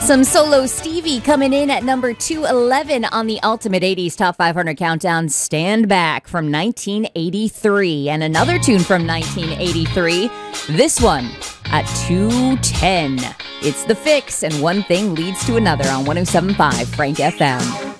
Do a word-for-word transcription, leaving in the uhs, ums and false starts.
Some Solo Stevie coming in at number two eleven on the Ultimate eighties Top five hundred Countdown. Stand Back from nineteen eighty-three. And another tune from nineteen eighty-three. This one at two ten. It's The Fix, and one thing leads to another on one oh seven point five Frank F M.